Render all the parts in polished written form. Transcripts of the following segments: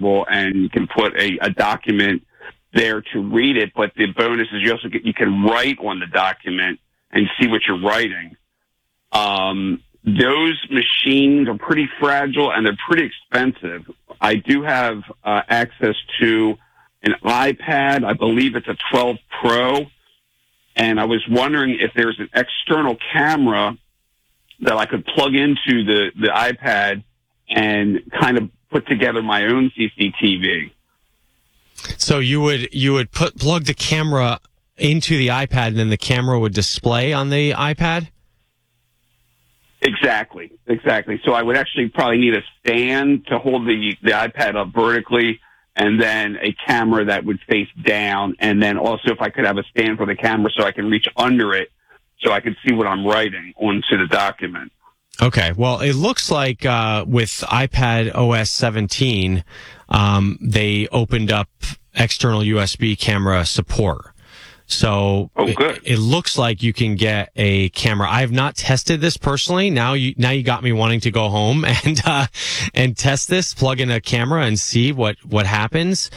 accessible, and you can put a document there to read it. But the bonus is you can write on the document and see what you're writing. Those machines are pretty fragile and they're pretty expensive. I do have access to an iPad. I believe it's a 12 Pro. And I was wondering if there's an external camera that I could plug into the iPad and kind of put together my own CCTV. So you would plug the camera into the iPad, and then the camera would display on the iPad? Exactly. So I would actually probably need a stand to hold the iPad up vertically, and then a camera that would face down, and then also if I could have a stand for the camera so I can reach under it so I could see what I'm writing onto the document. Okay. Well, it looks like with iPad OS 17, they opened up external USB camera support. So it looks like you can get a camera. I have not tested this personally. Now you got me wanting to go home and test this, plug in a camera and see what happens.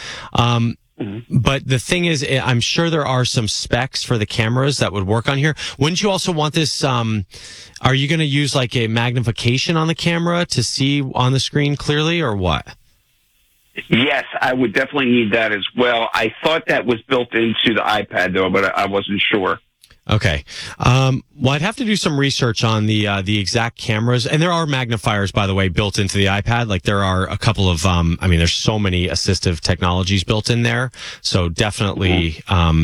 But the thing is, I'm sure there are some specs for the cameras that would work on here. Wouldn't you also want this? Are you going to use like a magnification on the camera to see on the screen clearly, or what? Yes, I would definitely need that as well. I thought that was built into the iPad, though, but I wasn't sure. Okay. Well, I'd have to do some research on the exact cameras. And there are magnifiers, by the way, built into the iPad. Like there are a couple of, there's so many assistive technologies built in there. So definitely,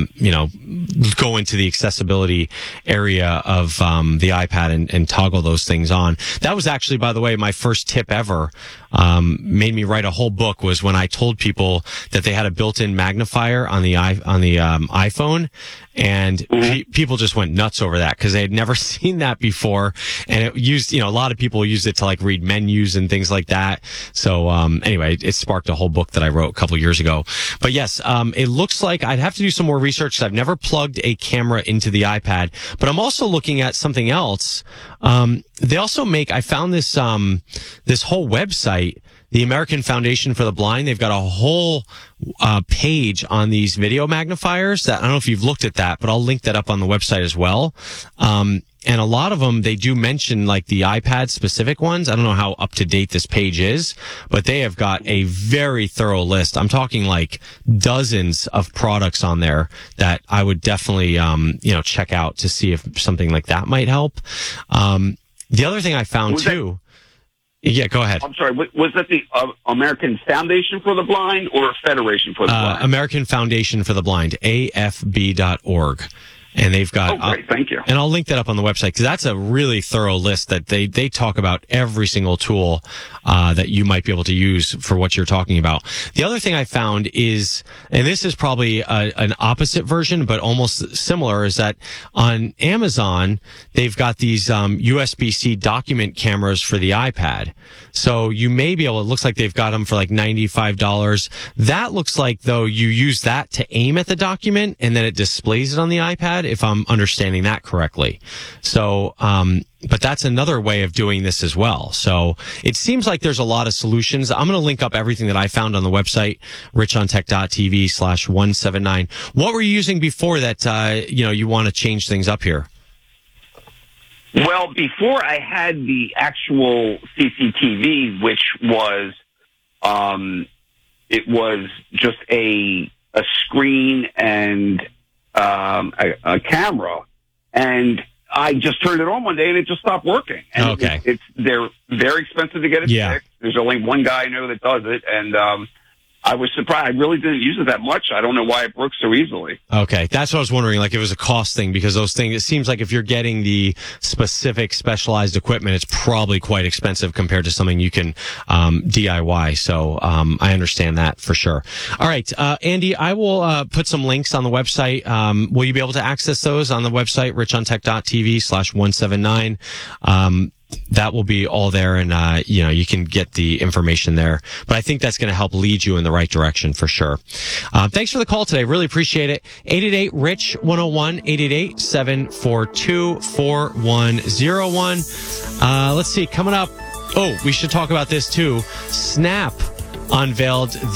go into the accessibility area of, the iPad and toggle those things on. That was actually, by the way, my first tip ever. Made me write a whole book was when I told people that they had a built-in magnifier on the iPhone, and people just went nuts over that because they had never seen that before. And it used, a lot of people use it to like read menus and things like that. So, anyway, it sparked a whole book that I wrote a couple years ago. But yes, it looks like I'd have to do some more research because I've never plugged a camera into the iPad, but I'm also looking at something else. They also I found this whole website, the American Foundation for the Blind. They've got a whole page on these video magnifiers that I don't know if you've looked at that, but I'll link that up on the website as well. And a lot of them, they do mention like the iPad specific ones. I don't know how up to date this page is, but they have got a very thorough list. I'm talking like dozens of products on there that I would definitely, check out to see if something like that might help. The other thing I found too. Yeah, go ahead. I'm sorry. Was that the American Foundation for the Blind or Federation for the Blind? American Foundation for the Blind, AFB.org. And they've got, great. Thank you. And I'll link that up on the website because that's a really thorough list that they talk about every single tool, that you might be able to use for what you're talking about. The other thing I found is, and this is probably an opposite version, but almost similar, is that on Amazon, they've got these, USB-C document cameras for the iPad. So you may be able, it looks like they've got them for like $95. That looks like though you use that to aim at the document and then it displays it on the iPad, if I'm understanding that correctly. So, but that's another way of doing this as well. So it seems like there's a lot of solutions. I'm going to link up everything that I found on the website, richontech.tv/179. What were you using before that, you want to change things up here? Well, before I had the actual CCTV, which was, it was just a screen and a camera, and I just turned it on one day and it just stopped working. And okay. They're very expensive to get it fixed. There's only one guy I know that does it, and I was surprised. I really didn't use it that much. I don't know why it broke so easily. Okay. That's what I was wondering, like if it was a cost thing, because those things, it seems like if you're getting the specific specialized equipment, it's probably quite expensive compared to something you can DIY. So I understand that for sure. All right. Andy, I will put some links on the website. Will you be able to access those on the website, richontech.tv/179? That will be all there, and you can get the information there. But I think that's going to help lead you in the right direction for sure. Thanks for the call today. Really appreciate it. 888-RICH-101, 888-742-4101. Let's see, coming up. Oh, we should talk about this too. Snap unveiled